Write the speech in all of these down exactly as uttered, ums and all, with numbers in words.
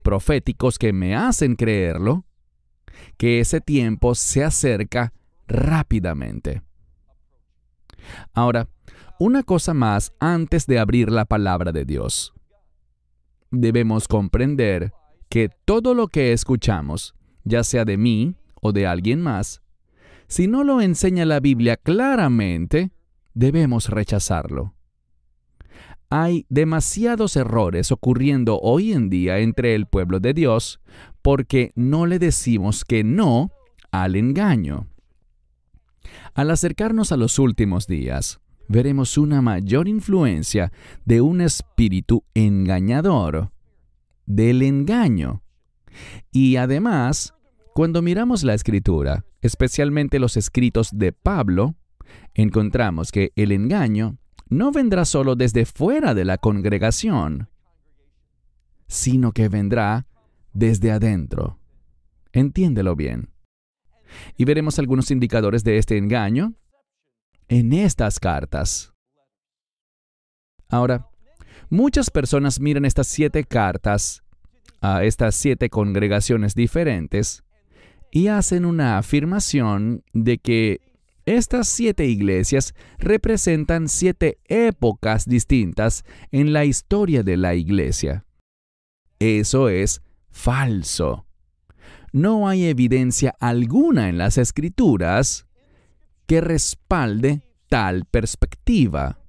proféticos que me hacen creerlo, que ese tiempo se acerca rápidamente. Ahora, una cosa más antes de abrir la palabra de Dios. Debemos comprender que todo lo que escuchamos, ya sea de mí o de alguien más, si no lo enseña la Biblia claramente, debemos rechazarlo. Hay demasiados errores ocurriendo hoy en día entre el pueblo de Dios porque no le decimos que no al engaño. Al acercarnos a los últimos días, veremos una mayor influencia de un espíritu engañador, del engaño. Y además, cuando miramos la Escritura, especialmente los escritos de Pablo, encontramos que el engaño no vendrá solo desde fuera de la congregación, sino que vendrá desde adentro. Entiéndelo bien. Y veremos algunos indicadores de este engaño en estas cartas. Ahora, muchas personas miran estas siete cartas a estas siete congregaciones diferentes y hacen una afirmación de que estas siete iglesias representan siete épocas distintas en la historia de la iglesia. Eso es falso. No hay evidencia alguna en las Escrituras que respalde tal perspectiva.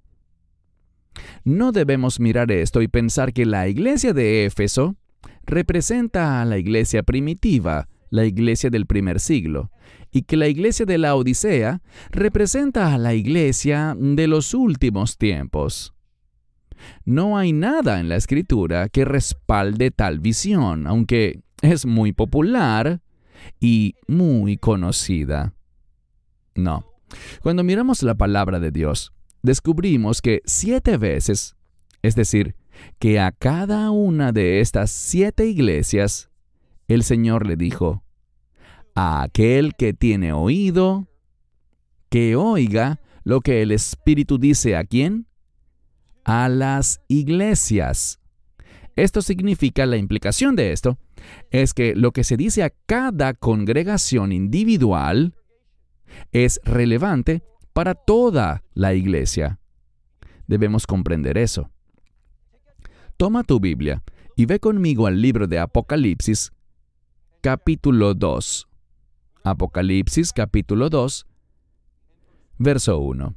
No debemos mirar esto y pensar que la iglesia de Éfeso representa a la iglesia primitiva, la iglesia del primer siglo, y que la iglesia de la Odisea representa a la iglesia de los últimos tiempos. No hay nada en la Escritura que respalde tal visión, aunque es muy popular y muy conocida. No. Cuando miramos la palabra de Dios, descubrimos que siete veces, es decir, que a cada una de estas siete iglesias, el Señor le dijo, a aquel que tiene oído, que oiga lo que el Espíritu dice ¿a quién? A las iglesias. Esto significa, la implicación de esto, es que lo que se dice a cada congregación individual es relevante para toda la iglesia. Debemos comprender eso. Toma tu Biblia y ve conmigo al libro de Apocalipsis, capítulo dos. Apocalipsis, capítulo dos, verso uno.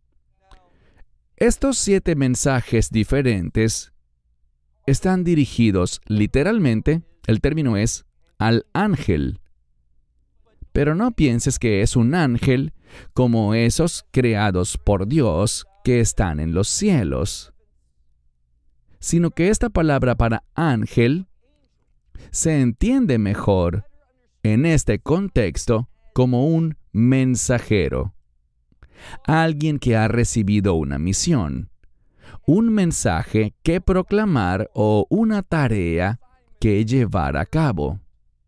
Estos siete mensajes diferentes están dirigidos literalmente, el término es, al ángel. Pero no pienses que es un ángel como esos creados por Dios que están en los cielos, sino que esta palabra para ángel se entiende mejor en este contexto como un mensajero, alguien que ha recibido una misión, un mensaje que proclamar o una tarea que llevar a cabo.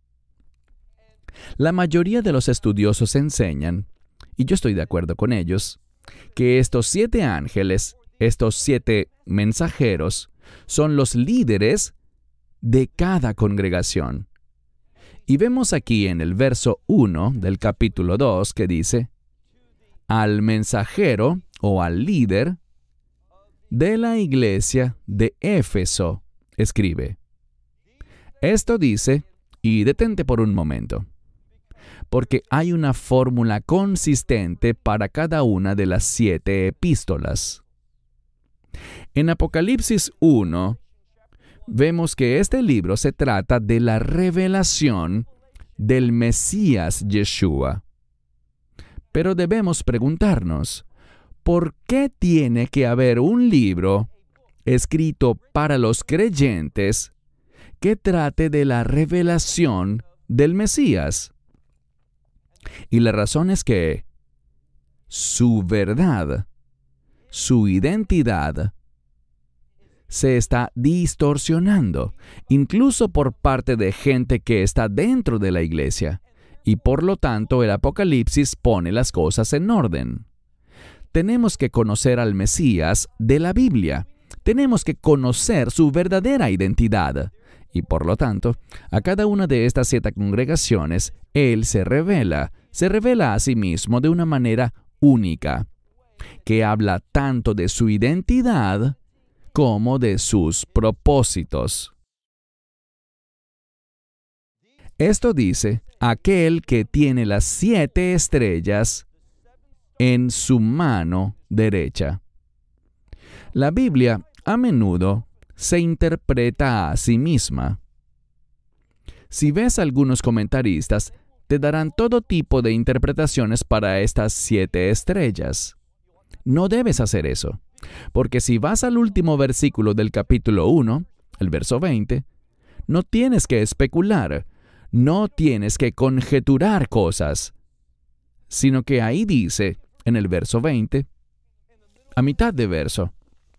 La mayoría de los estudiosos enseñan, y yo estoy de acuerdo con ellos, que estos siete ángeles, estos siete mensajeros, son los líderes de cada congregación. Y vemos aquí en el verso uno del capítulo dos que dice, al mensajero o al líder de la iglesia de Éfeso, escribe. Esto dice, y detente por un momento, porque hay una fórmula consistente para cada una de las siete epístolas. En Apocalipsis uno, vemos que este libro se trata de la revelación del Mesías Yeshua. Pero debemos preguntarnos, ¿por qué tiene que haber un libro escrito para los creyentes que trate de la revelación del Mesías? Y la razón es que su verdad, su identidad, se está distorsionando, incluso por parte de gente que está dentro de la iglesia, y por lo tanto el Apocalipsis pone las cosas en orden. Tenemos que conocer al Mesías de la Biblia. Tenemos que conocer su verdadera identidad. Y por lo tanto, a cada una de estas siete congregaciones, Él se revela, se revela a sí mismo de una manera única, que habla tanto de su identidad como de sus propósitos. Esto dice, aquel que tiene las siete estrellas en su mano derecha. La Biblia a menudo se interpreta a sí misma. Si ves algunos comentaristas, te darán todo tipo de interpretaciones para estas siete estrellas. No debes hacer eso, porque si vas al último versículo del capítulo uno, el verso veinte, no tienes que especular, no tienes que conjeturar cosas, sino que ahí dice, en el verso veinte, a mitad de verso,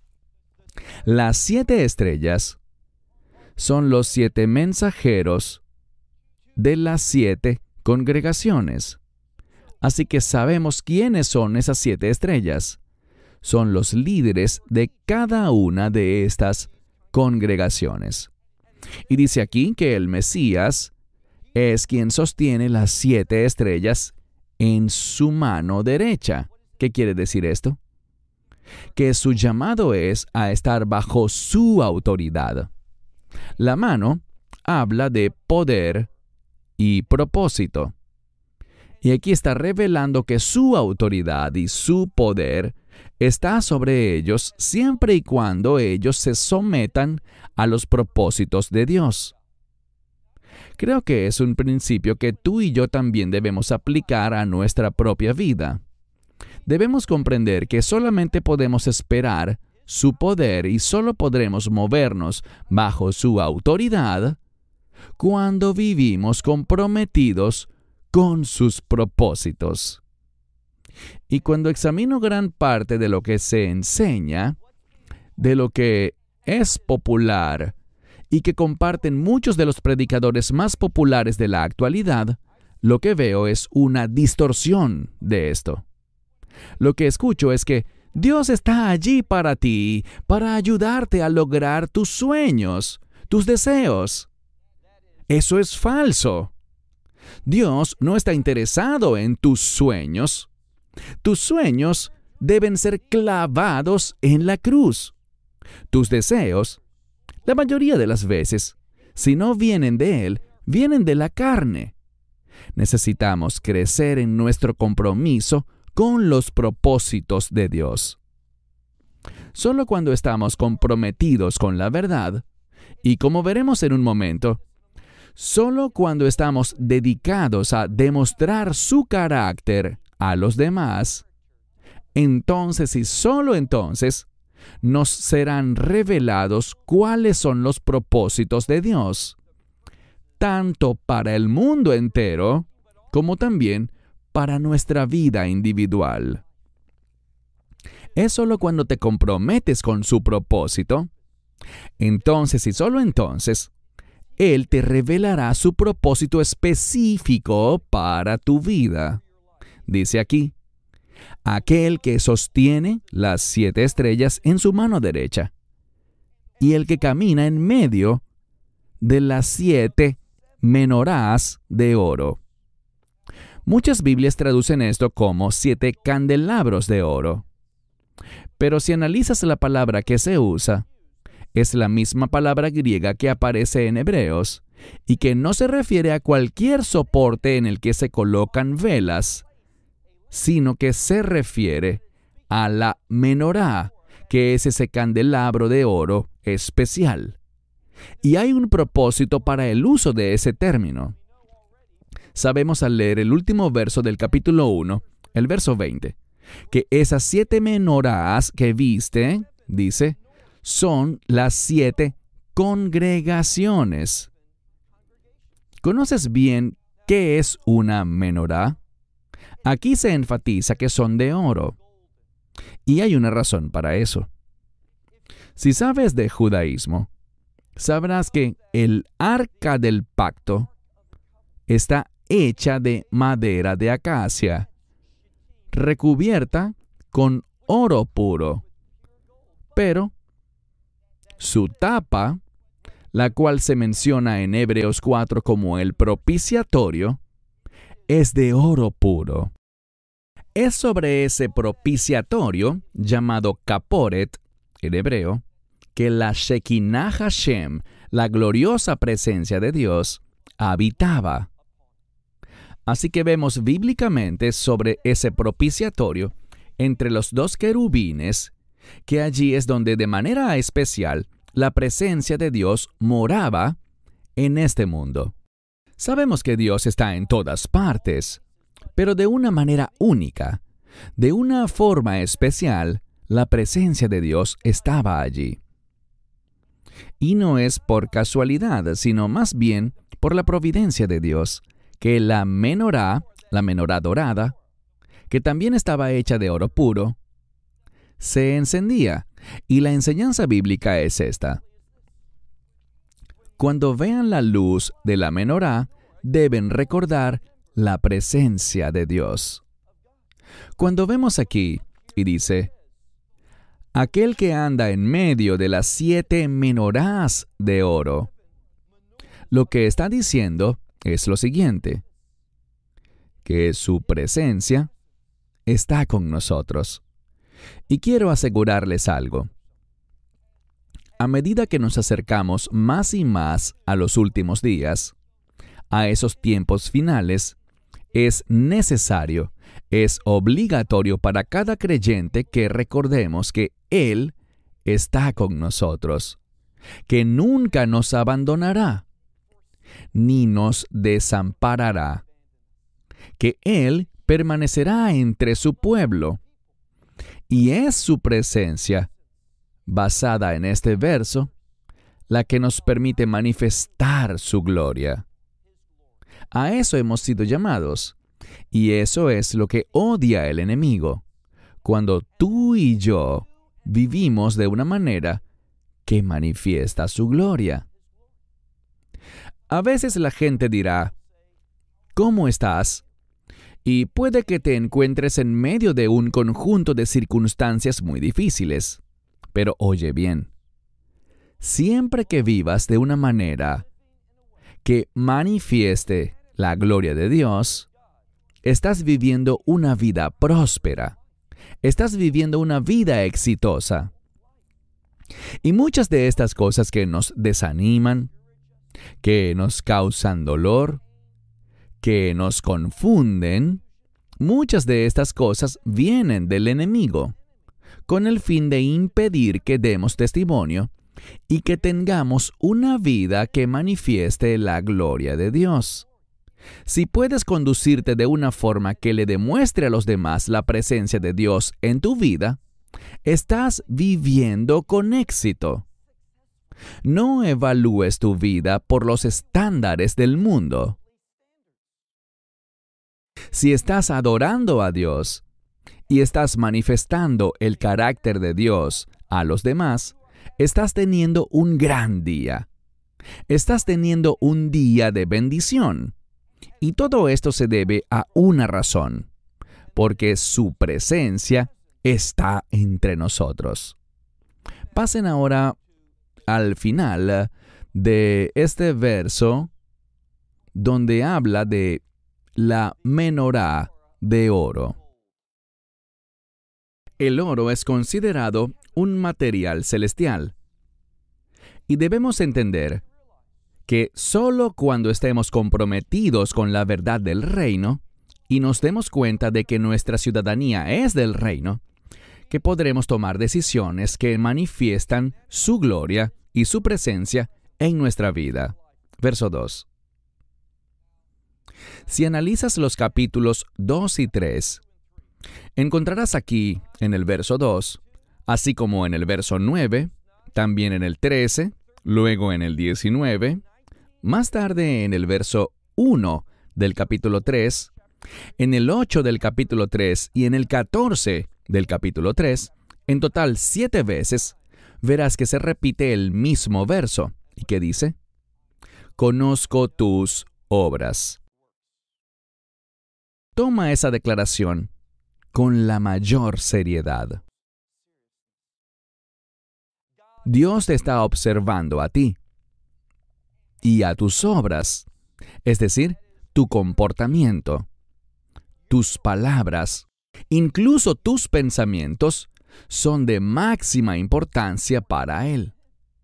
las siete estrellas son los siete mensajeros de las siete congregaciones. Así que sabemos quiénes son esas siete estrellas. Son los líderes de cada una de estas congregaciones. Y dice aquí que el Mesías es quien sostiene las siete estrellas en su mano derecha. ¿Qué quiere decir esto? Que su llamado es a estar bajo su autoridad. La mano habla de poder y propósito. Y aquí está revelando que su autoridad y su poder está sobre ellos siempre y cuando ellos se sometan a los propósitos de Dios. Creo que es un principio que tú y yo también debemos aplicar a nuestra propia vida. Debemos comprender que solamente podemos esperar su poder y solo podremos movernos bajo su autoridad cuando vivimos comprometidos con sus propósitos. Y cuando examino gran parte de lo que se enseña, de lo que es popular y que comparten muchos de los predicadores más populares de la actualidad, lo que veo es una distorsión de esto. Lo que escucho es que Dios está allí para ti, para ayudarte a lograr tus sueños, tus deseos. Eso es falso. Dios no está interesado en tus sueños. Tus sueños deben ser clavados en la cruz. Tus deseos, la mayoría de las veces, si no vienen de Él, vienen de la carne. Necesitamos crecer en nuestro compromiso con los propósitos de Dios. Solo cuando estamos comprometidos con la verdad, y como veremos en un momento, solo cuando estamos dedicados a demostrar su carácter a los demás, entonces y solo entonces nos serán revelados cuáles son los propósitos de Dios, tanto para el mundo entero como también para nuestra vida individual. Es solo cuando te comprometes con su propósito, entonces y solo entonces, Él te revelará su propósito específico para tu vida. Dice aquí, aquel que sostiene las siete estrellas en su mano derecha y el que camina en medio de las siete menorás de oro. Muchas Biblias traducen esto como siete candelabros de oro. Pero si analizas la palabra que se usa, es la misma palabra griega que aparece en Hebreos y que no se refiere a cualquier soporte en el que se colocan velas, sino que se refiere a la menorá, que es ese candelabro de oro especial. Y hay un propósito para el uso de ese término. Sabemos al leer el último verso del capítulo uno, el verso veinte, que esas siete menorás que viste, dice, son las siete congregaciones. ¿Conoces bien qué es una menorá? Aquí se enfatiza que son de oro. Y hay una razón para eso. Si sabes de judaísmo, sabrás que el arca del pacto está hecha de madera de acacia, recubierta con oro puro. Pero su tapa, la cual se menciona en Hebreos cuatro como el propiciatorio, es de oro puro. Es sobre ese propiciatorio, llamado Kaporet, en hebreo, que la Shekinah Hashem, la gloriosa presencia de Dios, habitaba. Así que vemos bíblicamente sobre ese propiciatorio entre los dos querubines, que allí es donde de manera especial la presencia de Dios moraba en este mundo. Sabemos que Dios está en todas partes, pero de una manera única, de una forma especial, la presencia de Dios estaba allí. Y no es por casualidad, sino más bien por la providencia de Dios, que la menorá, la menorá dorada, que también estaba hecha de oro puro, se encendía. Y la enseñanza bíblica es esta. Cuando vean la luz de la menorá, deben recordar la presencia de Dios. Cuando vemos aquí, y dice, aquel que anda en medio de las siete menorás de oro, lo que está diciendo es lo siguiente, que su presencia está con nosotros. Y quiero asegurarles algo. A medida que nos acercamos más y más a los últimos días, a esos tiempos finales, es necesario, es obligatorio para cada creyente que recordemos que Él está con nosotros, que nunca nos abandonará, ni nos desamparará, que Él permanecerá entre su pueblo. Y es su presencia, basada en este verso, la que nos permite manifestar su gloria. A eso hemos sido llamados, y eso es lo que odia el enemigo, cuando tú y yo vivimos de una manera que manifiesta su gloria. A veces la gente dirá, ¿cómo estás? Y puede que te encuentres en medio de un conjunto de circunstancias muy difíciles. Pero oye bien, siempre que vivas de una manera que manifieste la gloria de Dios, estás viviendo una vida próspera. Estás viviendo una vida exitosa. Y muchas de estas cosas que nos desaniman, que nos causan dolor, que nos confunden, muchas de estas cosas vienen del enemigo, con el fin de impedir que demos testimonio y que tengamos una vida que manifieste la gloria de Dios. Si puedes conducirte de una forma que le demuestre a los demás la presencia de Dios en tu vida, estás viviendo con éxito. No evalúes tu vida por los estándares del mundo. Si estás adorando a Dios y estás manifestando el carácter de Dios a los demás, estás teniendo un gran día. Estás teniendo un día de bendición. Y todo esto se debe a una razón, porque su presencia está entre nosotros. Pasen ahora al final de este verso donde habla de la menorá de oro. El oro es considerado un material celestial. Y debemos entender que solo cuando estemos comprometidos con la verdad del reino y nos demos cuenta de que nuestra ciudadanía es del reino, que podremos tomar decisiones que manifiestan su gloria y su presencia en nuestra vida. Verso dos. Si analizas los capítulos dos y tres, encontrarás aquí, en el verso dos, así como en el verso nueve, también en el trece, luego en el diecinueve, más tarde en el verso uno del capítulo tres, en el ocho del capítulo tres y en el catorce del capítulo tres, en total siete veces, verás que se repite el mismo verso, y que dice, «Conozco tus obras». Toma esa declaración con la mayor seriedad. Dios te está observando a ti. y a tus obras, es decir, tu comportamiento, tus palabras, incluso tus pensamientos, son de máxima importancia para Él.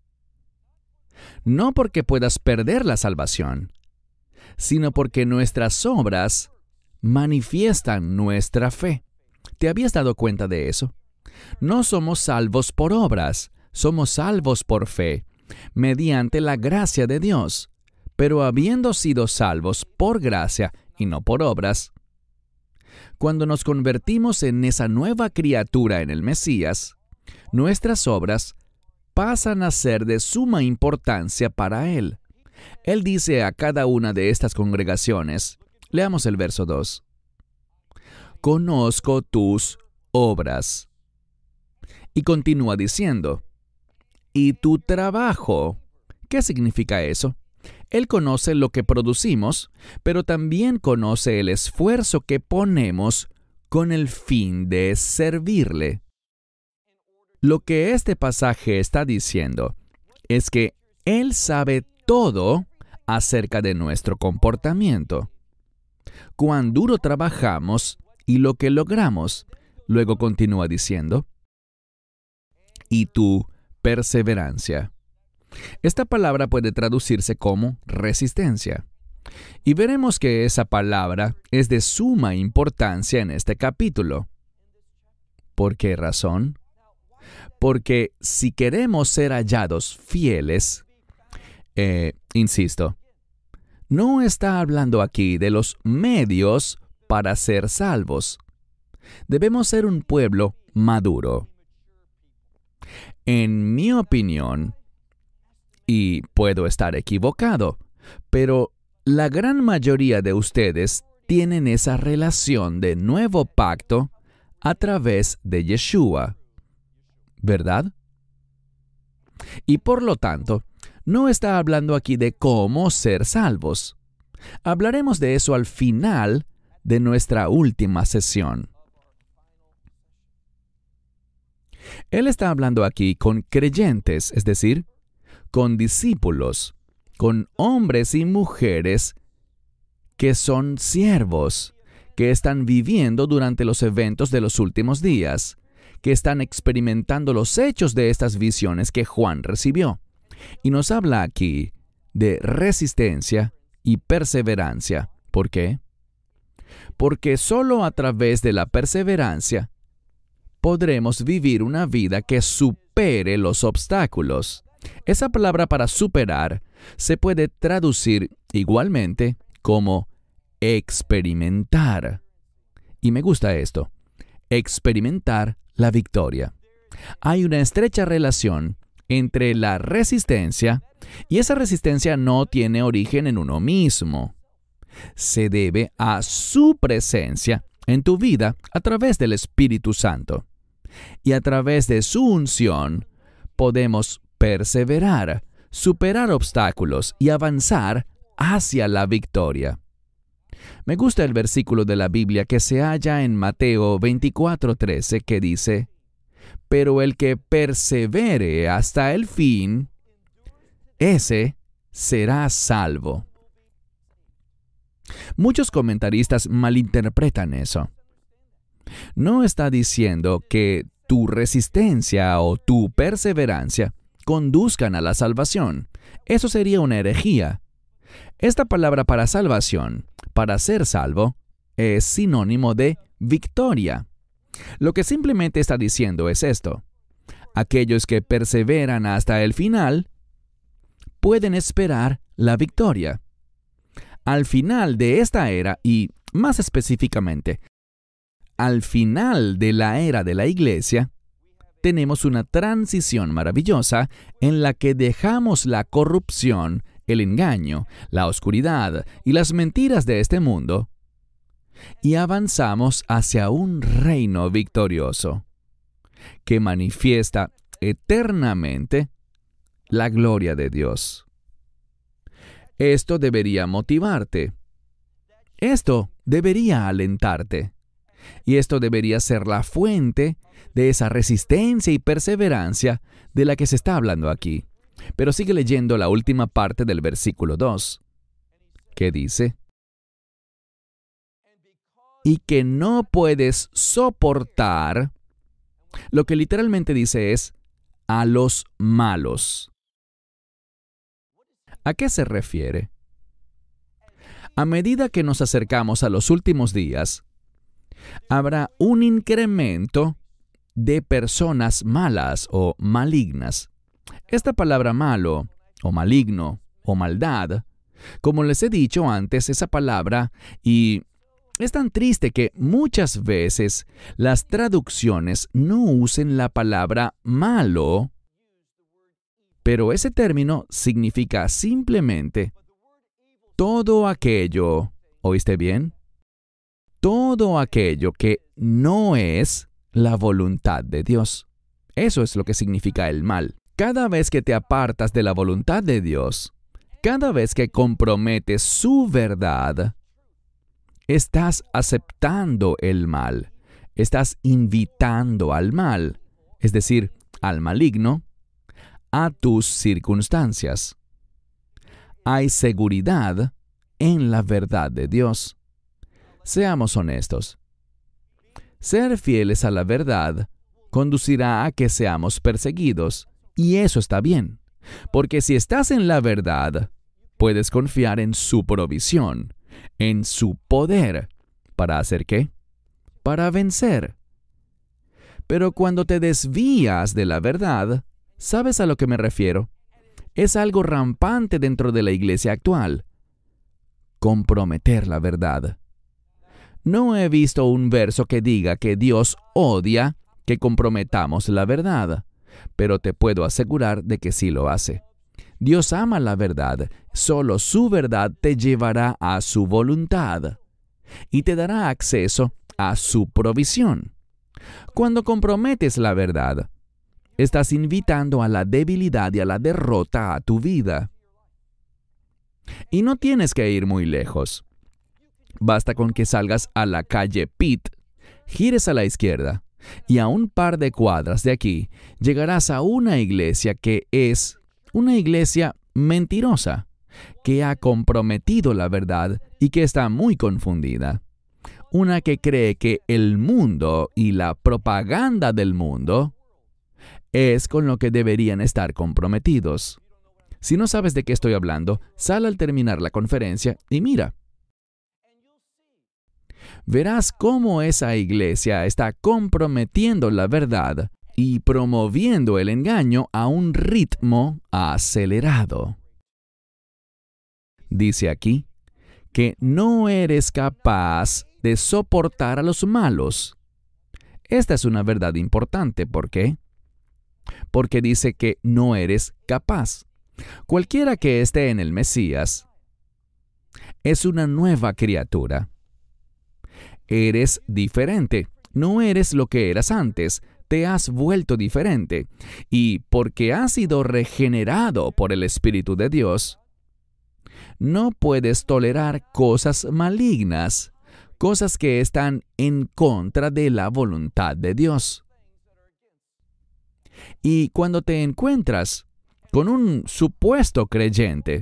No porque puedas perder la salvación, sino porque nuestras obras manifiestan nuestra fe. ¿Te habías dado cuenta de eso? No somos salvos por obras, somos salvos por fe, mediante la gracia de Dios. Pero habiendo sido salvos por gracia y no por obras, cuando nos convertimos en esa nueva criatura en el Mesías, nuestras obras pasan a ser de suma importancia para Él. Él dice a cada una de estas congregaciones, leamos el verso dos, conozco tus obras. Y continúa diciendo, y tu trabajo. ¿Qué significa eso? Él conoce lo que producimos, pero también conoce el esfuerzo que ponemos con el fin de servirle. Lo que este pasaje está diciendo es que Él sabe todo acerca de nuestro comportamiento, cuán duro trabajamos y lo que logramos. Luego continúa diciendo, y tu perseverancia. Esta palabra puede traducirse como resistencia. Y veremos que esa palabra es de suma importancia en este capítulo. ¿Por qué razón? Porque si queremos ser hallados fieles, eh, insisto, no está hablando aquí de los medios para ser salvos. Debemos ser un pueblo maduro. En mi opinión, y puedo estar equivocado, pero la gran mayoría de ustedes tienen esa relación de nuevo pacto a través de Yeshua, ¿verdad? Y por lo tanto, no está hablando aquí de cómo ser salvos. Hablaremos de eso al final de nuestra última sesión. Él está hablando aquí con creyentes, es decir, con discípulos, con hombres y mujeres que son siervos, que están viviendo durante los eventos de los últimos días, que están experimentando los hechos de estas visiones que Juan recibió. Y nos habla aquí de resistencia y perseverancia. ¿Por qué? Porque solo a través de la perseverancia podremos vivir una vida que supere los obstáculos. Esa palabra para superar se puede traducir igualmente como experimentar. Y me gusta esto, experimentar la victoria. Hay una estrecha relación entre la resistencia, y esa resistencia no tiene origen en uno mismo. Se debe a su presencia en tu vida a través del Espíritu Santo. Y a través de su unción podemos perseverar, superar obstáculos y avanzar hacia la victoria. Me gusta el versículo de la Biblia que se halla en Mateo veinticuatro trece que dice, pero el que persevere hasta el fin, ese será salvo. Muchos comentaristas malinterpretan eso. No está diciendo que tu resistencia o tu perseverancia conduzcan a la salvación. Eso sería una herejía. Esta palabra para salvación, para ser salvo, es sinónimo de victoria. Lo que simplemente está diciendo es esto. Aquellos que perseveran hasta el final pueden esperar la victoria. Al final de esta era, y más específicamente, al final de la era de la iglesia, tenemos una transición maravillosa en la que dejamos la corrupción, el engaño, la oscuridad y las mentiras de este mundo y avanzamos hacia un reino victorioso que manifiesta eternamente la gloria de Dios. Esto debería motivarte. Esto debería alentarte. Y esto debería ser la fuente de esa resistencia y perseverancia de la que se está hablando aquí. Pero sigue leyendo la última parte del versículo dos, que dice: y que no puedes soportar, lo que literalmente dice es, a los malos. ¿A qué se refiere? A medida que nos acercamos a los últimos días, habrá un incremento de personas malas o malignas. Esta palabra malo, o maligno, o maldad, como les he dicho antes, esa palabra, y es tan triste que muchas veces las traducciones no usen la palabra malo, pero ese término significa simplemente todo aquello, ¿oíste bien? Todo aquello que no es la voluntad de Dios. Eso es lo que significa el mal. Cada vez que te apartas de la voluntad de Dios, cada vez que comprometes su verdad, estás aceptando el mal, estás invitando al mal, es decir, al maligno, a tus circunstancias. Hay seguridad en la verdad de Dios. Seamos honestos. Ser fieles a la verdad conducirá a que seamos perseguidos, y eso está bien, porque si estás en la verdad, puedes confiar en su provisión, en su poder. ¿Para hacer qué? Para vencer. Pero cuando te desvías de la verdad, ¿sabes a lo que me refiero? Es algo rampante dentro de la iglesia actual. Comprometer la verdad. No he visto un verso que diga que Dios odia que comprometamos la verdad, pero te puedo asegurar de que sí lo hace. Dios ama la verdad, solo su verdad te llevará a su voluntad y te dará acceso a su provisión. Cuando comprometes la verdad, estás invitando a la debilidad y a la derrota a tu vida. Y no tienes que ir muy lejos. Basta con que salgas a la calle Pitt, gires a la izquierda, y a un par de cuadras de aquí llegarás a una iglesia que es una iglesia mentirosa, que ha comprometido la verdad y que está muy confundida. Una que cree que el mundo y la propaganda del mundo es con lo que deberían estar comprometidos. Si no sabes de qué estoy hablando, sal al terminar la conferencia y mira. Verás cómo esa iglesia está comprometiendo la verdad y promoviendo el engaño a un ritmo acelerado. Dice aquí que no eres capaz de soportar a los malos. Esta es una verdad importante. ¿Por qué? Porque dice que no eres capaz. Cualquiera que esté en el Mesías es una nueva criatura. Eres diferente. No eres lo que eras antes. Te has vuelto diferente. Y porque has sido regenerado por el Espíritu de Dios, no puedes tolerar cosas malignas, cosas que están en contra de la voluntad de Dios. Y cuando te encuentras con un supuesto creyente,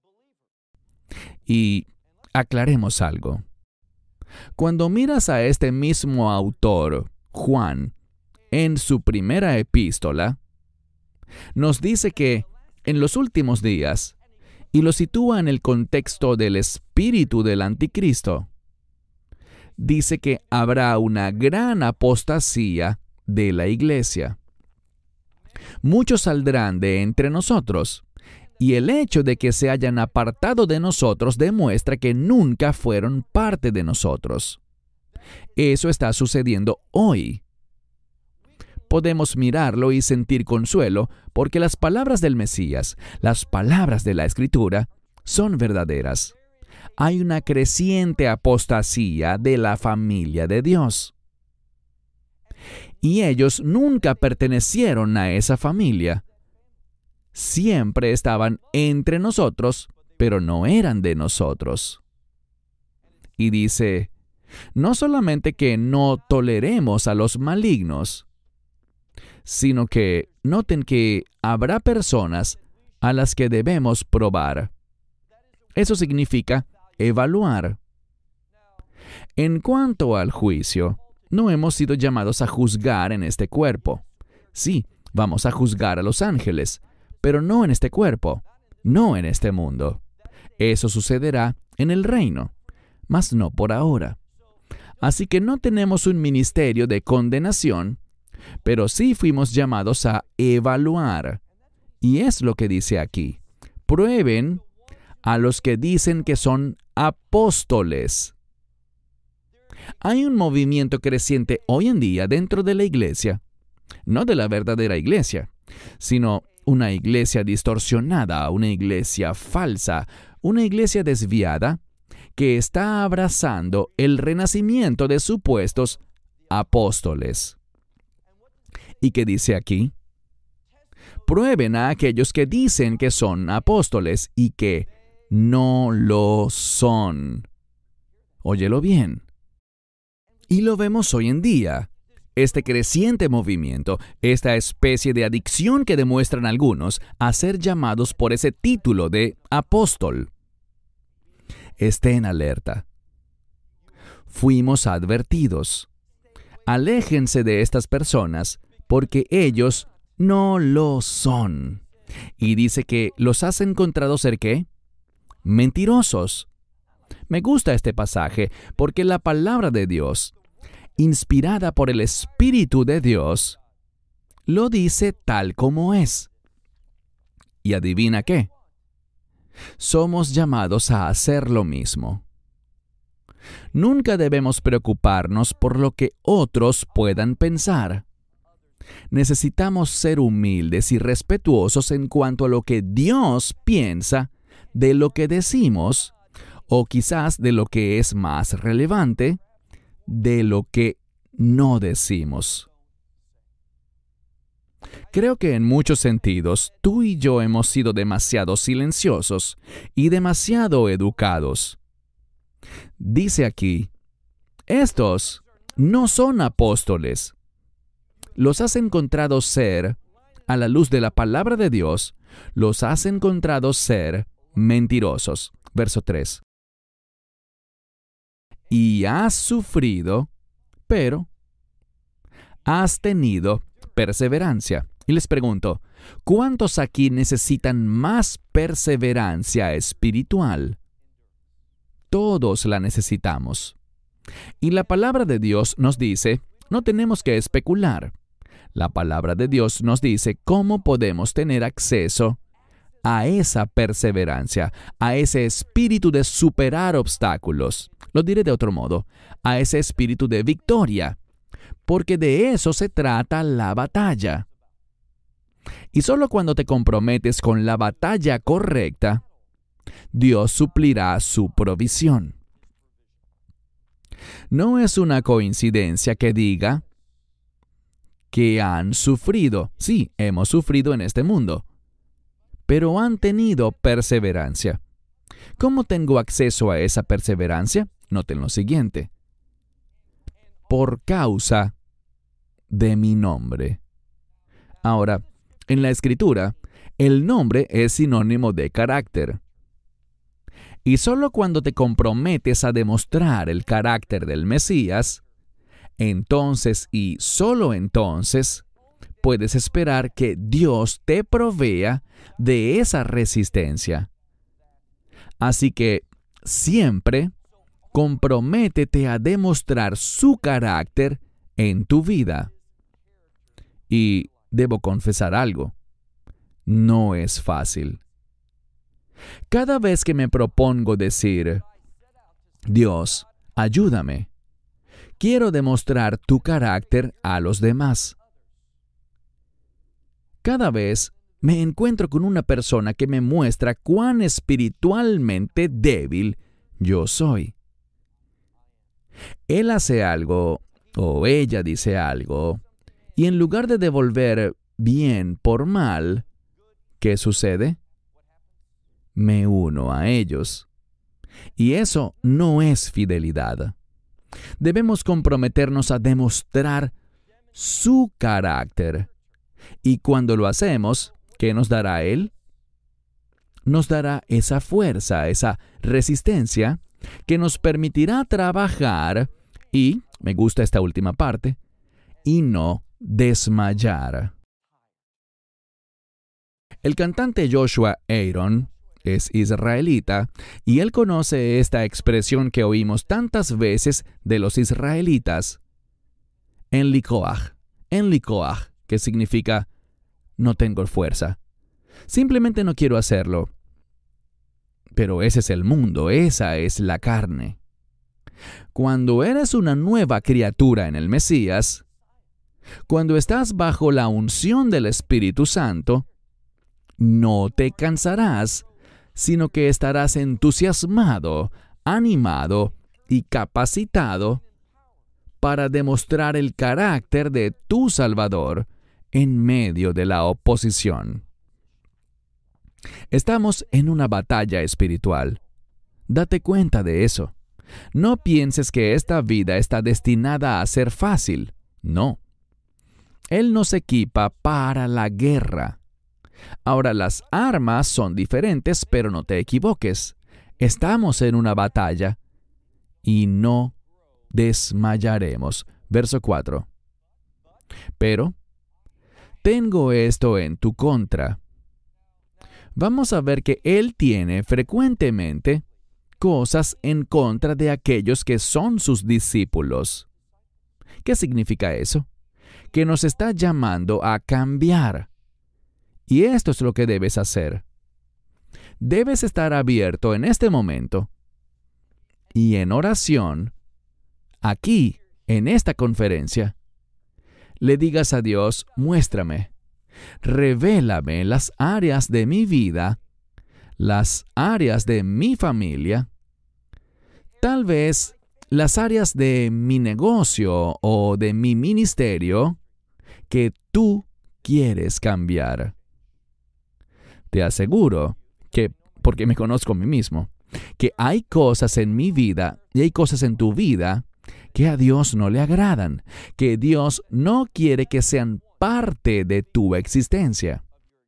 y aclaremos algo, cuando miras a este mismo autor, Juan, en su primera epístola, nos dice que en los últimos días, y lo sitúa en el contexto del espíritu del anticristo, dice que habrá una gran apostasía de la iglesia. Muchos saldrán de entre nosotros, y el hecho de que se hayan apartado de nosotros demuestra que nunca fueron parte de nosotros. Eso está sucediendo hoy. Podemos mirarlo y sentir consuelo porque las palabras del Mesías, las palabras de la Escritura, son verdaderas. Hay una creciente apostasía de la familia de Dios. Y ellos nunca pertenecieron a esa familia. Siempre estaban entre nosotros, pero no eran de nosotros. Y dice, no solamente que no toleremos a los malignos, sino que noten que habrá personas a las que debemos probar. Eso significa evaluar. En cuanto al juicio, no hemos sido llamados a juzgar en este cuerpo. Sí, vamos a juzgar a los ángeles, pero no en este cuerpo, no en este mundo. Eso sucederá en el reino, mas no por ahora. Así que no tenemos un ministerio de condenación, pero sí fuimos llamados a evaluar. Y es lo que dice aquí. Prueben a los que dicen que son apóstoles. Hay un movimiento creciente hoy en día dentro de la iglesia, no de la verdadera iglesia, sino una iglesia distorsionada, una iglesia falsa, una iglesia desviada que está abrazando el renacimiento de supuestos apóstoles. ¿Y qué dice aquí? Prueben a aquellos que dicen que son apóstoles y que no lo son. Óyelo bien. Y lo vemos hoy en día. Este creciente movimiento, esta especie de adicción que demuestran algunos a ser llamados por ese título de apóstol. Estén alerta. Fuimos advertidos. Aléjense de estas personas porque ellos no lo son. Y dice que los has encontrado ser ¿qué? Mentirosos. Me gusta este pasaje porque la palabra de Dios, inspirada por el Espíritu de Dios, lo dice tal como es. ¿Y adivina qué? Somos llamados a hacer lo mismo. Nunca debemos preocuparnos por lo que otros puedan pensar. Necesitamos ser humildes y respetuosos en cuanto a lo que Dios piensa de lo que decimos, o quizás de lo que es más relevante, de lo que no decimos. Creo que en muchos sentidos, tú y yo hemos sido demasiado silenciosos y demasiado educados. Dice aquí, estos no son apóstoles. Los has encontrado ser, a la luz de la palabra de Dios, los has encontrado ser mentirosos. Verso tres. Y has sufrido, pero has tenido perseverancia. Y les pregunto, ¿cuántos aquí necesitan más perseverancia espiritual? Todos la necesitamos. Y la palabra de Dios nos dice, no tenemos que especular. La palabra de Dios nos dice cómo podemos tener acceso a esa perseverancia, a ese espíritu de superar obstáculos. Lo diré de otro modo, a ese espíritu de victoria, porque de eso se trata la batalla. Y solo cuando te comprometes con la batalla correcta, Dios suplirá su provisión. No es una coincidencia que diga que han sufrido. Sí, hemos sufrido en este mundo, pero han tenido perseverancia. ¿Cómo tengo acceso a esa perseverancia? Noten lo siguiente. Por causa de mi nombre. Ahora, en la Escritura, el nombre es sinónimo de carácter. Y solo cuando te comprometes a demostrar el carácter del Mesías, entonces y solo entonces, puedes esperar que Dios te provea de esa resistencia. Así que siempre comprométete a demostrar su carácter en tu vida. Y debo confesar algo, no es fácil. Cada vez que me propongo decir, Dios, ayúdame, quiero demostrar tu carácter a los demás. Cada vez me encuentro con una persona que me muestra cuán espiritualmente débil yo soy. Él hace algo, o ella dice algo, y en lugar de devolver bien por mal, ¿qué sucede? Me uno a ellos. Y eso no es fidelidad. Debemos comprometernos a demostrar su carácter. Y cuando lo hacemos, ¿qué nos dará Él? nos dará esa fuerza, esa resistencia que nos permitirá trabajar y, me gusta esta última parte, y no desmayar. El cantante Joshua Aaron es israelita y él conoce esta expresión que oímos tantas veces de los israelitas, en likoach, en likoach, que significa no tengo fuerza. Simplemente no quiero hacerlo. Pero ese es el mundo, esa es la carne. Cuando eres una nueva criatura en el Mesías, cuando estás bajo la unción del Espíritu Santo, no te cansarás, sino que estarás entusiasmado, animado y capacitado para demostrar el carácter de tu Salvador en medio de la oposición. Estamos en una batalla espiritual. Date cuenta de eso. No pienses que esta vida está destinada a ser fácil. No. Él nos equipa para la guerra. Ahora, las armas son diferentes, pero no te equivoques. Estamos en una batalla y no desmayaremos. Verso cuatro. Pero tengo esto en tu contra. Vamos a ver que Él tiene frecuentemente cosas en contra de aquellos que son sus discípulos. ¿Qué significa eso? Que nos está llamando a cambiar. Y esto es lo que debes hacer. Debes estar abierto en este momento y en oración, aquí, en esta conferencia, le digas a Dios, muéstrame. Revélame las áreas de mi vida, las áreas de mi familia, tal vez las áreas de mi negocio o de mi ministerio que tú quieres cambiar. Te aseguro que, porque me conozco a mí mismo, que hay cosas en mi vida y hay cosas en tu vida que a Dios no le agradan, que Dios no quiere que sean parte de tu existencia.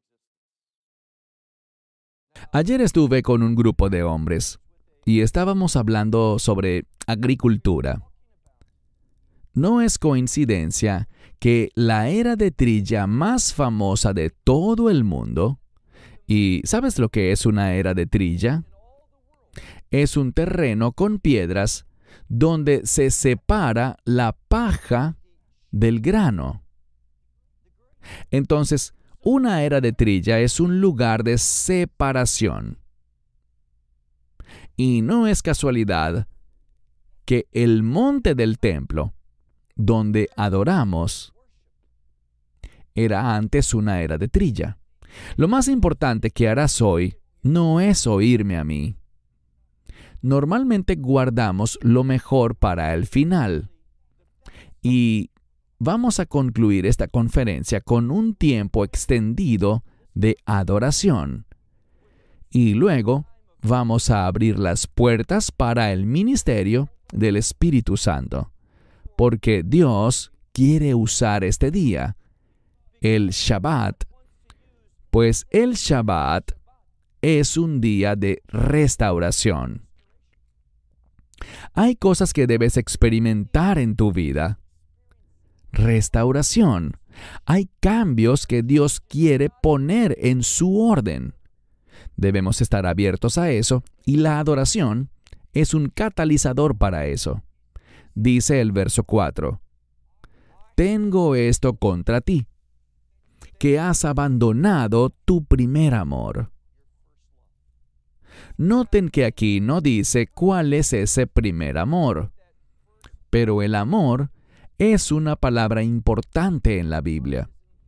Ayer estuve con un grupo de hombres y estábamos hablando sobre agricultura. No es coincidencia que la era de trilla más famosa de todo el mundo, ¿y sabes lo que es una era de trilla? Es un terreno con piedras donde se separa la paja del grano. Entonces, una era de trilla es un lugar de separación. Y no es casualidad que el monte del templo, donde adoramos, era antes una era de trilla. Lo más importante que harás hoy no es oírme a mí. Normalmente guardamos lo mejor para el final. Y vamos a concluir esta conferencia con un tiempo extendido de adoración. Y luego vamos a abrir las puertas para el ministerio del Espíritu Santo. Porque Dios quiere usar este día, el Shabbat, pues el Shabbat es un día de restauración. Hay cosas que debes experimentar en tu vida. Restauración. Hay cambios que Dios quiere poner en su orden. Debemos estar abiertos a eso y la adoración es un catalizador para eso. Dice el verso cuatro. Tengo esto contra ti, que has abandonado tu primer amor. Noten que aquí no dice cuál es ese primer amor, pero el amor es una palabra importante en la Biblia.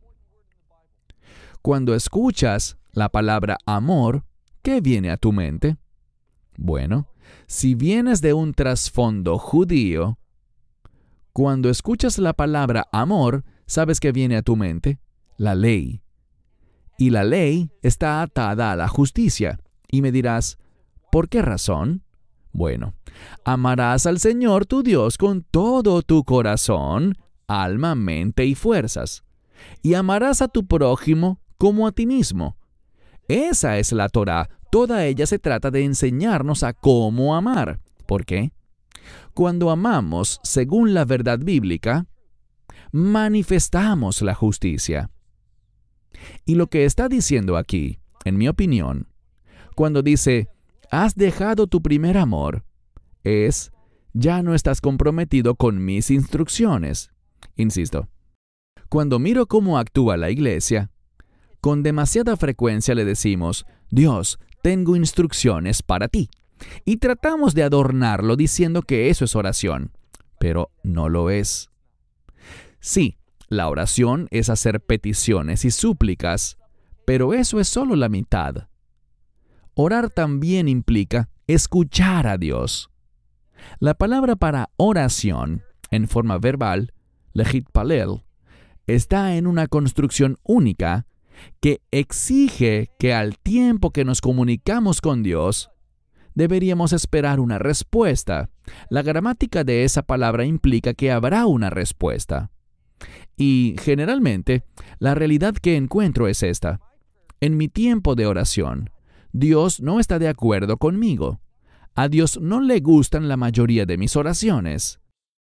Cuando escuchas la palabra amor, ¿qué viene a tu mente? Bueno, si vienes de un trasfondo judío, cuando escuchas la palabra amor, ¿sabes qué viene a tu mente? La ley. Y la ley está atada a la justicia. Y me dirás, ¿por qué razón? Bueno, amarás al Señor tu Dios con todo tu corazón, alma, mente y fuerzas. Y amarás a tu prójimo como a ti mismo. Esa es la Torá, toda ella se trata de enseñarnos a cómo amar. ¿Por qué? Cuando amamos según la verdad bíblica, manifestamos la justicia. Y lo que está diciendo aquí, en mi opinión, cuando dice, has dejado tu primer amor, es, ya no estás comprometido con mis instrucciones. Insisto, cuando miro cómo actúa la iglesia, con demasiada frecuencia le decimos, Dios, tengo instrucciones para ti. Y tratamos de adornarlo diciendo que eso es oración, pero no lo es. Sí, la oración es hacer peticiones y súplicas, pero eso es solo la mitad. Orar también implica escuchar a Dios. La palabra para oración, en forma verbal, lehitpalel, está en una construcción única que exige que al tiempo que nos comunicamos con Dios, deberíamos esperar una respuesta. La gramática de esa palabra implica que habrá una respuesta. Y generalmente, la realidad que encuentro es esta. En mi tiempo de oración, Dios no está de acuerdo conmigo. A Dios no le gustan la mayoría de mis oraciones.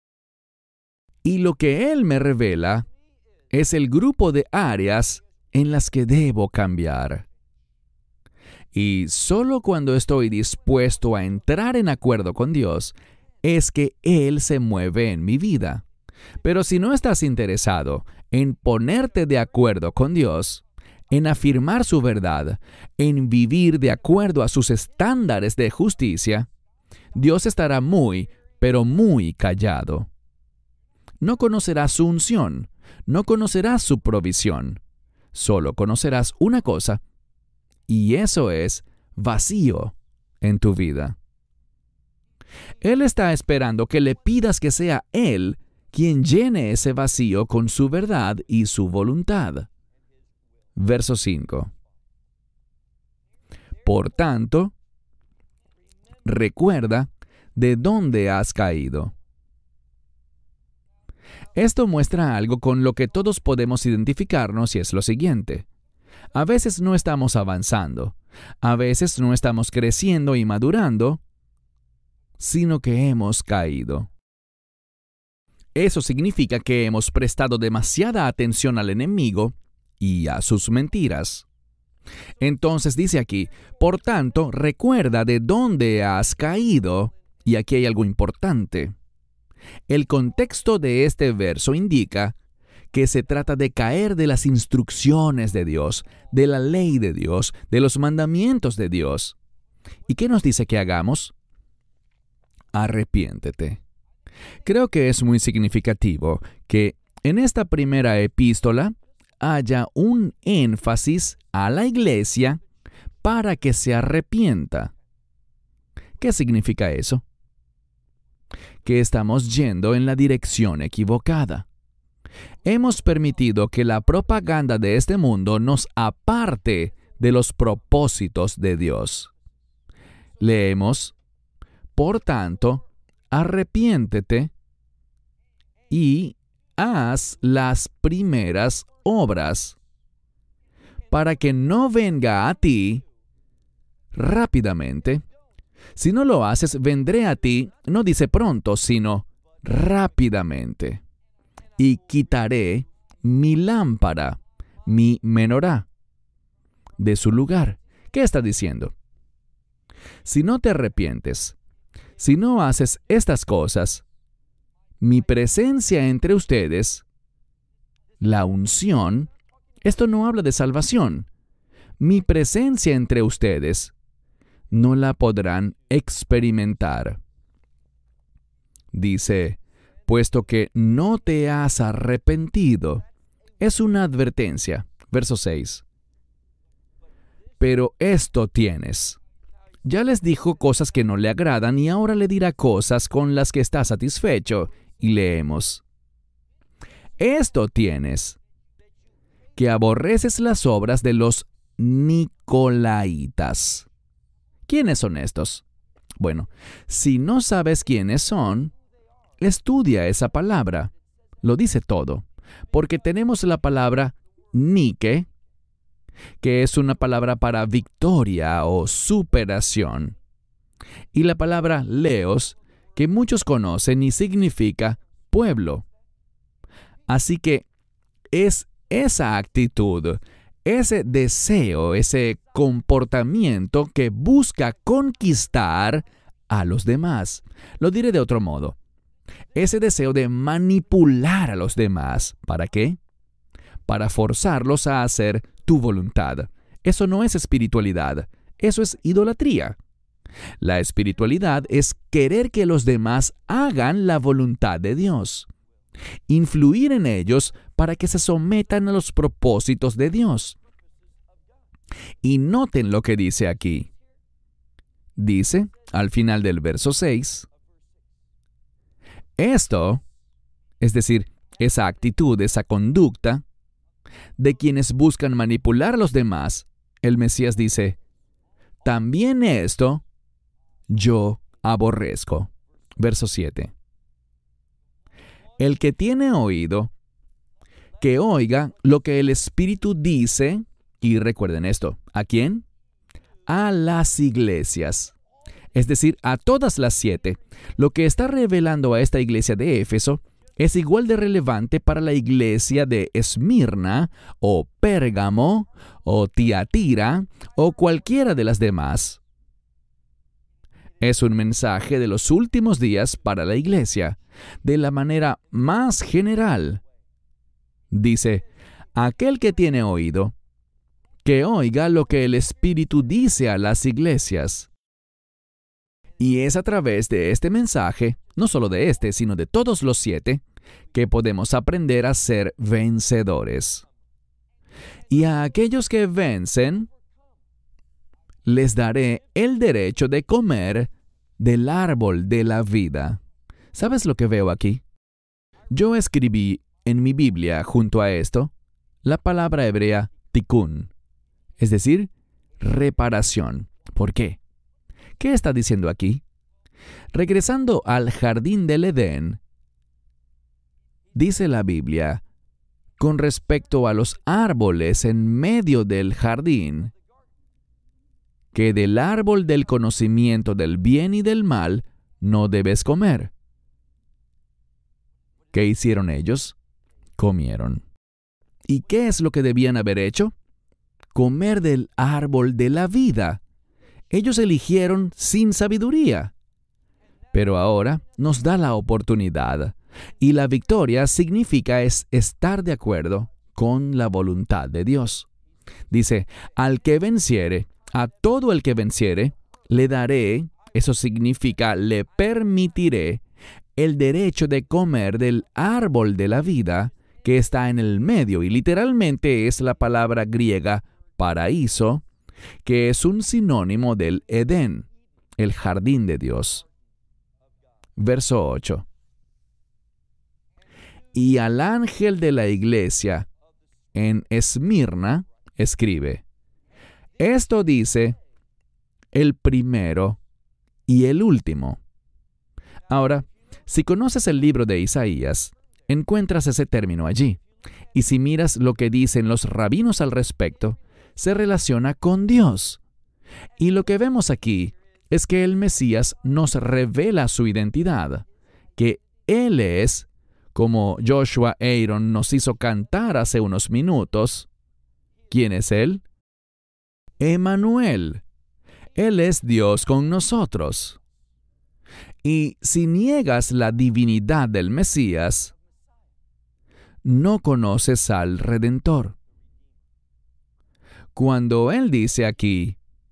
Y lo que Él me revela es el grupo de áreas en las que debo cambiar. Y solo cuando estoy dispuesto a entrar en acuerdo con Dios, es que Él se mueve en mi vida. Pero si no estás interesado en ponerte de acuerdo con Dios, en afirmar su verdad, en vivir de acuerdo a sus estándares de justicia, Dios estará muy, pero muy callado. No conocerás su unción, no conocerás su provisión. Solo conocerás una cosa, y eso es vacío en tu vida. Él está esperando que le pidas que sea Él quien llene ese vacío con su verdad y su voluntad. Verso cinco. Por tanto, recuerda de dónde has caído. Esto muestra algo con lo que todos podemos identificarnos y es lo siguiente. A veces no estamos avanzando, a veces no estamos creciendo y madurando, sino que hemos caído. Eso significa que hemos prestado demasiada atención al enemigo y a sus mentiras. Entonces dice aquí, por tanto, recuerda de dónde has caído, y aquí hay algo importante. El contexto de este verso indica que se trata de caer de las instrucciones de Dios, de la ley de Dios, de los mandamientos de Dios. ¿Y qué nos dice que hagamos? Arrepiéntete. Creo que es muy significativo que en esta primera epístola haya un énfasis a la iglesia para que se arrepienta. ¿Qué significa eso? Que estamos yendo en la dirección equivocada. Hemos permitido que la propaganda de este mundo nos aparte de los propósitos de Dios. Leemos, por tanto, arrepiéntete y haz las primeras obras, para que no venga a ti rápidamente. Si no lo haces, vendré a ti, no dice pronto, sino rápidamente, y quitaré mi lámpara, mi menorá, de su lugar. ¿Qué está diciendo? Si no te arrepientes, si no haces estas cosas, mi presencia entre ustedes, la unción, esto no habla de salvación, mi presencia entre ustedes, no la podrán experimentar. Dice, puesto que no te has arrepentido. Es una advertencia. Verso seis. Pero esto tienes. Ya les dijo cosas que no le agradan y ahora le dirá cosas con las que está satisfecho. Y leemos. Esto tienes, que aborreces las obras de los Nicolaitas. ¿Quiénes son estos? Bueno, si no sabes quiénes son, estudia esa palabra. Lo dice todo, porque tenemos la palabra Nike, que es una palabra para victoria o superación. Y la palabra leos, que muchos conocen y significa pueblo. Así que es esa actitud, ese deseo, ese comportamiento que busca conquistar a los demás. Lo diré de otro modo. Ese deseo de manipular a los demás. ¿Para qué? Para forzarlos a hacer tu voluntad. Eso no es espiritualidad, eso es idolatría. La espiritualidad es querer que los demás hagan la voluntad de Dios. Influir en ellos para que se sometan a los propósitos de Dios. Y noten lo que dice aquí. Dice, al final del verso seis, esto, es decir, esa actitud, esa conducta, de quienes buscan manipular a los demás, el Mesías dice, también esto yo aborrezco. Verso siete. El que tiene oído, que oiga lo que el Espíritu dice, y recuerden esto, ¿a quién? A las iglesias, es decir, a todas las siete. Lo que está revelando a esta iglesia de Éfeso es igual de relevante para la iglesia de Esmirna, o Pérgamo, o Tiatira, o cualquiera de las demás. Es un mensaje de los últimos días para la iglesia, de la manera más general. Dice, aquel que tiene oído, que oiga lo que el Espíritu dice a las iglesias. Y es a través de este mensaje, no solo de este, sino de todos los siete, que podemos aprender a ser vencedores. Y a aquellos que vencen, les daré el derecho de comer del árbol de la vida. ¿Sabes lo que veo aquí? Yo escribí en mi Biblia, junto a esto, la palabra hebrea tikkun, es decir, reparación. ¿Por qué? ¿Qué está diciendo aquí? Regresando al jardín del Edén, dice la Biblia, con respecto a los árboles en medio del jardín, que del árbol del conocimiento del bien y del mal no debes comer. ¿Qué hicieron ellos? Comieron. ¿Y qué es lo que debían haber hecho? Comer del árbol de la vida. Ellos eligieron sin sabiduría. Pero ahora nos da la oportunidad. Y la victoria significa es estar de acuerdo con la voluntad de Dios. Dice, al que venciere, a todo el que venciere, le daré, eso significa le permitiré, el derecho de comer del árbol de la vida que está en el medio, y literalmente es la palabra griega paraíso, que es un sinónimo del Edén, el jardín de Dios. Verso ocho. Y al ángel de la iglesia en Esmirna escribe, esto dice el primero y el último. Ahora, si conoces el libro de Isaías, encuentras ese término allí. Y si miras lo que dicen los rabinos al respecto, se relaciona con Dios. Y lo que vemos aquí es que el Mesías nos revela su identidad, que Él es, como Joshua Aaron nos hizo cantar hace unos minutos. ¿Quién es Él? Emmanuel. Él es Dios con nosotros. Y si niegas la divinidad del Mesías, no conoces al Redentor. Cuando Él dice aquí,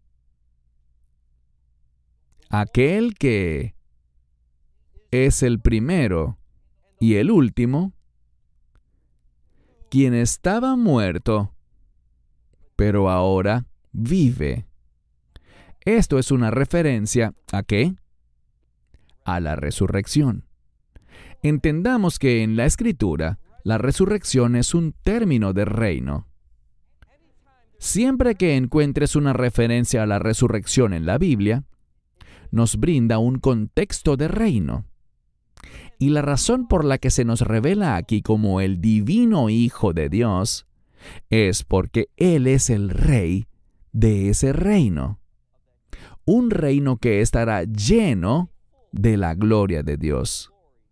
aquel que es el primero y el último, quien estaba muerto, pero ahora vive. Esto es una referencia ¿a qué? A la resurrección. Entendamos que en la Escritura, la resurrección es un término de reino. Siempre que encuentres una referencia a la resurrección en la Biblia, nos brinda un contexto de reino. Y la razón por la que se nos revela aquí como el divino Hijo de Dios es porque Él es el rey de ese reino. Un reino que estará lleno de la gloria de Dios.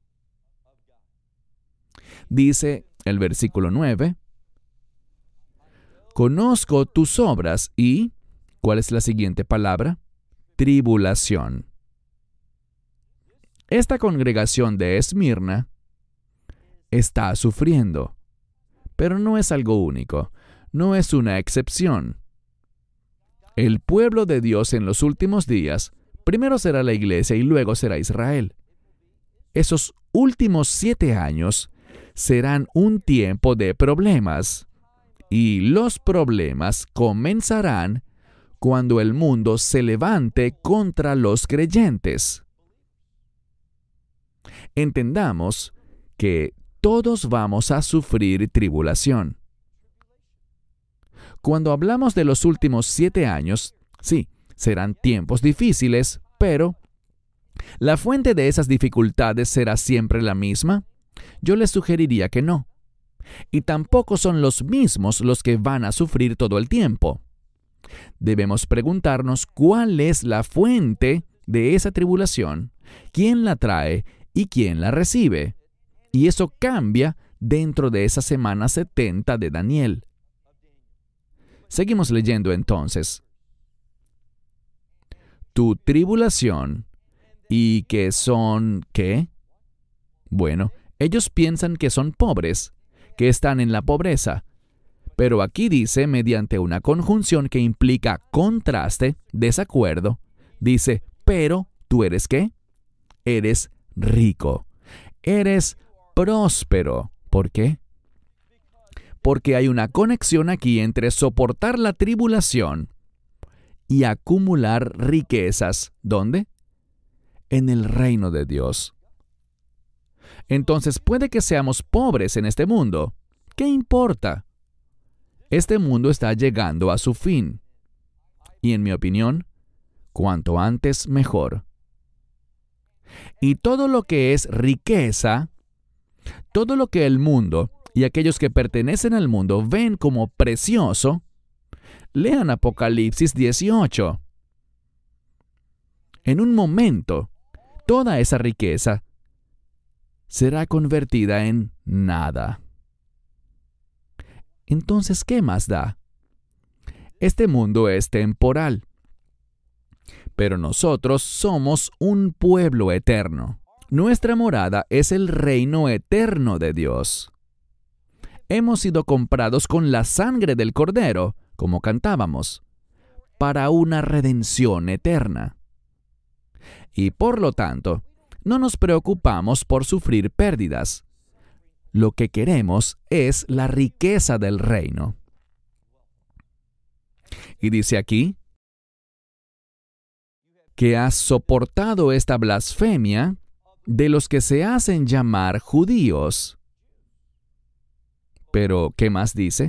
Dice el versículo nueve, conozco tus obras y, ¿cuál es la siguiente palabra? Tribulación. Esta congregación de Esmirna está sufriendo, pero no es algo único, no es una excepción. El pueblo de Dios en los últimos días, primero será la iglesia y luego será Israel. Esos últimos siete años serán un tiempo de problemas, y los problemas comenzarán cuando el mundo se levante contra los creyentes. Entendamos que todos vamos a sufrir tribulación. Cuando hablamos de los últimos siete años, sí, serán tiempos difíciles, pero ¿la fuente de esas dificultades será siempre la misma? Yo les sugeriría que no. Y tampoco son los mismos los que van a sufrir todo el tiempo. Debemos preguntarnos cuál es la fuente de esa tribulación, quién la trae y quién la recibe. Y eso cambia dentro de esa semana setenta de Daniel. Seguimos leyendo entonces. Tu tribulación, ¿y qué son qué? Bueno, ellos piensan que son pobres, que están en la pobreza. Pero aquí dice, mediante una conjunción que implica contraste, desacuerdo, dice, pero ¿tú eres qué? Eres rico. Eres próspero. ¿Por qué? Porque hay una conexión aquí entre soportar la tribulación y acumular riquezas. ¿Dónde? En el reino de Dios. Entonces puede que seamos pobres en este mundo. ¿Qué importa? Este mundo está llegando a su fin. Y en mi opinión, cuanto antes mejor. Y todo lo que es riqueza, todo lo que el mundo y aquellos que pertenecen al mundo ven como precioso, lean Apocalipsis dieciocho. En un momento, toda esa riqueza será convertida en nada. Entonces, ¿qué más da? Este mundo es temporal, pero nosotros somos un pueblo eterno. Nuestra morada es el reino eterno de Dios. Hemos sido comprados con la sangre del Cordero, como cantábamos, para una redención eterna. Y por lo tanto, no nos preocupamos por sufrir pérdidas. Lo que queremos es la riqueza del reino. Y dice aquí que has soportado esta blasfemia de los que se hacen llamar judíos. Pero, ¿qué más dice?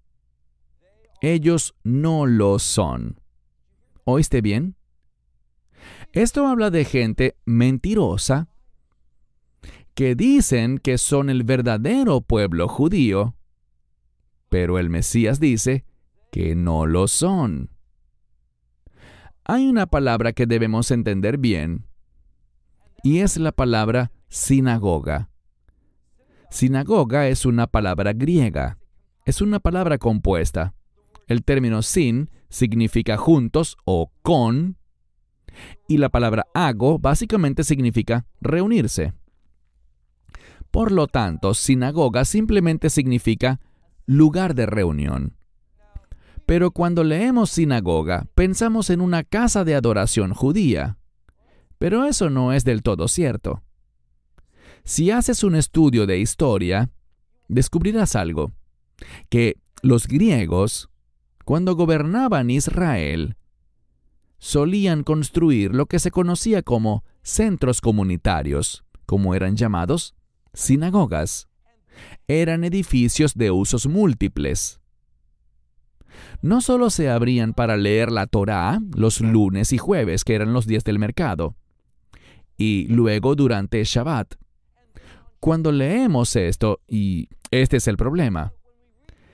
Ellos no lo son. ¿Oíste bien? Esto habla de gente mentirosa que dicen que son el verdadero pueblo judío, pero el Mesías dice que no lo son. Hay una palabra que debemos entender bien, y es la palabra sinagoga. Sinagoga es una palabra griega, es una palabra compuesta. El término sin significa juntos o con, y la palabra ago básicamente significa reunirse. Por lo tanto, sinagoga simplemente significa lugar de reunión. Pero cuando leemos sinagoga, pensamos en una casa de adoración judía. Pero eso no es del todo cierto. Si haces un estudio de historia, descubrirás algo, que los griegos, cuando gobernaban Israel, solían construir lo que se conocía como centros comunitarios, como eran llamados sinagogas. Eran edificios de usos múltiples. No solo se abrían para leer la Torá los lunes y jueves, que eran los días del mercado, y luego durante Shabbat. Cuando leemos esto, y este es el problema,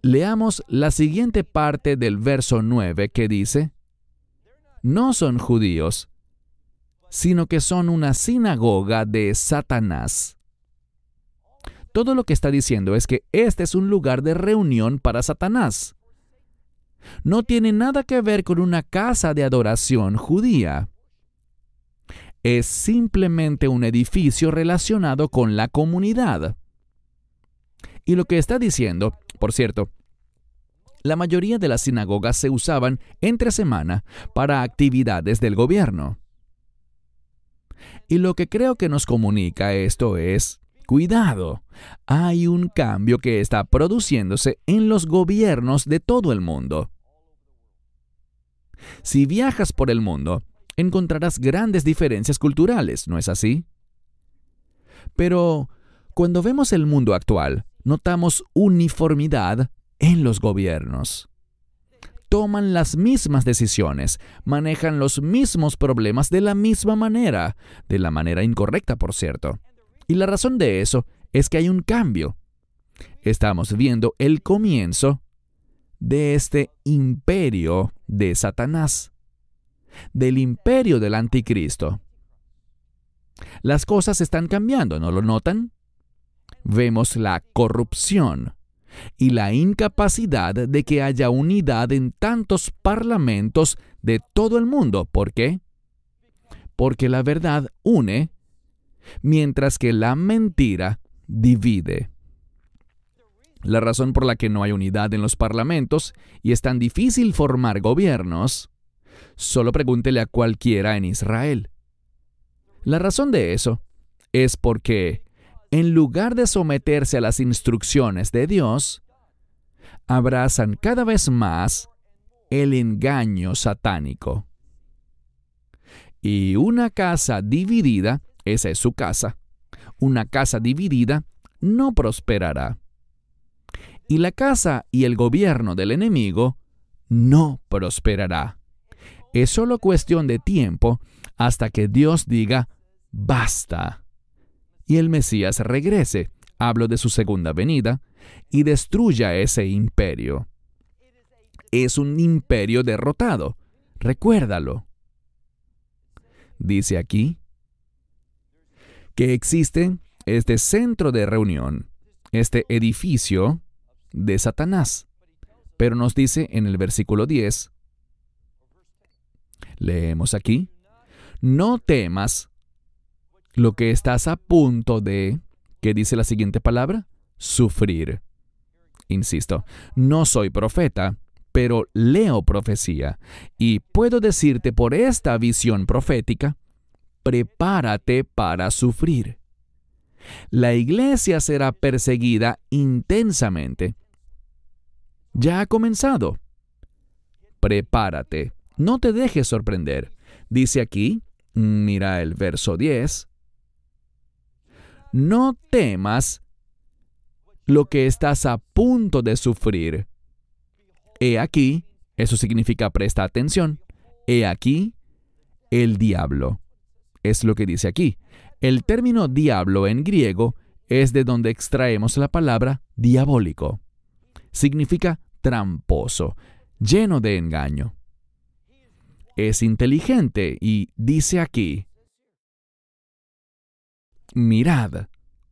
Leamos la siguiente parte del verso nueve que dice, no son judíos, sino que son una sinagoga de Satanás. Todo lo que está diciendo es que este es un lugar de reunión para Satanás. No tiene nada que ver con una casa de adoración judía. Es simplemente un edificio relacionado con la comunidad. Y lo que está diciendo, por cierto, la mayoría de las sinagogas se usaban entre semana para actividades del gobierno. Y lo que creo que nos comunica esto es, cuidado, hay un cambio que está produciéndose en los gobiernos de todo el mundo. Si viajas por el mundo, encontrarás grandes diferencias culturales, ¿no es así? Pero cuando vemos el mundo actual, notamos uniformidad en los gobiernos. Toman las mismas decisiones, manejan los mismos problemas de la misma manera, de la manera incorrecta, por cierto. Y la razón de eso es que hay un cambio. Estamos viendo el comienzo de este imperio de Satanás, del imperio del anticristo. Las cosas están cambiando, ¿no lo notan? Vemos la corrupción y la incapacidad de que haya unidad en tantos parlamentos de todo el mundo. ¿Por qué? Porque la verdad une, mientras que la mentira divide. La razón por la que no hay unidad en los parlamentos y es tan difícil formar gobiernos, solo pregúntele a cualquiera en Israel. La razón de eso es porque, en lugar de someterse a las instrucciones de Dios, abrazan cada vez más el engaño satánico. Y una casa dividida, esa es su casa, una casa dividida no prosperará. Y la casa y el gobierno del enemigo no prosperará. Es solo cuestión de tiempo hasta que Dios diga, basta. Y el Mesías regrese, hablo de su segunda venida, y destruya ese imperio. Es un imperio derrotado, recuérdalo. Dice aquí que existe este centro de reunión, este edificio de Satanás. Pero nos dice en el versículo diez, leemos aquí, no temas lo que estás a punto de, ¿qué dice la siguiente palabra? Sufrir. Insisto, no soy profeta, pero leo profecía, y puedo decirte por esta visión profética, prepárate para sufrir. La iglesia será perseguida intensamente. Ya ha comenzado. Prepárate, no te dejes sorprender. Dice aquí, mira el verso diez, no temas lo que estás a punto de sufrir. He aquí, eso significa presta atención, he aquí el diablo. Es lo que dice aquí. El término diablo en griego es de donde extraemos la palabra diabólico. Significa tramposo, lleno de engaño. Es inteligente y dice aquí, mirad,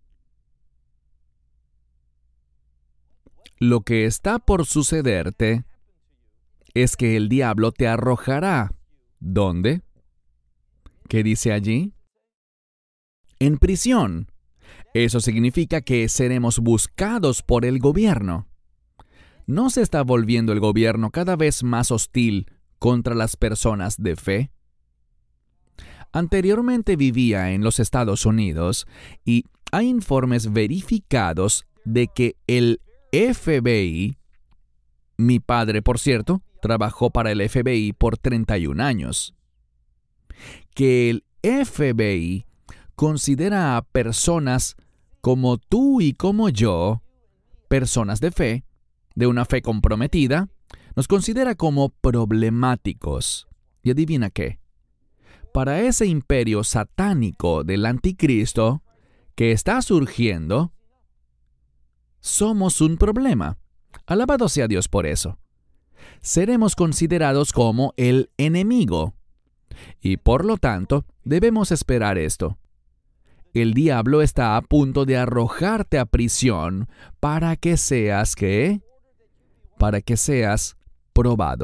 lo que está por sucederte es que el diablo te arrojará. ¿Dónde? ¿Qué dice allí? En prisión. Eso significa que seremos buscados por el gobierno. ¿No se está volviendo el gobierno cada vez más hostil contra las personas de fe? Anteriormente vivía en los Estados Unidos y hay informes verificados de que el F B I, mi padre, por cierto, trabajó para el F B I por treinta y un años, que el F B I considera a personas como tú y como yo, personas de fe, de una fe comprometida, nos considera como problemáticos. ¿Y adivina qué? Para ese imperio satánico del anticristo que está surgiendo, somos un problema. Alabado sea Dios por eso. Seremos considerados como el enemigo. Y por lo tanto, debemos esperar esto. El diablo está a punto de arrojarte a prisión para que seas, ¿qué? Para que seas probado.